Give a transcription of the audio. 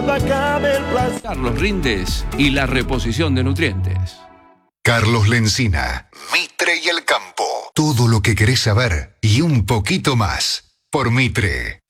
Carlos Rindes y la reposición de nutrientes. Carlos Lencina, Mitre y el campo. Todo lo que querés saber y un poquito más por Mitre.